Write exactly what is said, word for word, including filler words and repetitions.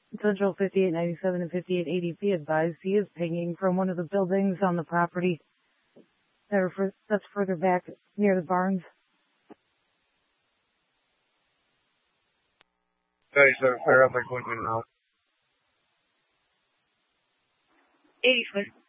Central fifty-eight ninety-seven and fifty-eight eighty. Be advised, he is pinging from one of the buildings on the property that are for, that's further back near the barns. thirty-seven, clear up by Quinton now. eighty-foot.